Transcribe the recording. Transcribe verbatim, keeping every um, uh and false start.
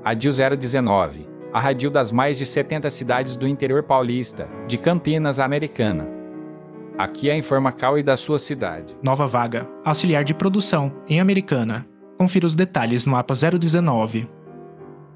Radil zero dezenove. A radil das mais de setenta cidades do interior paulista, de Campinas, Americana. Aqui é a Informacal e da sua cidade. Nova vaga, auxiliar de produção, em Americana. Confira os detalhes no A P A zero dezenove.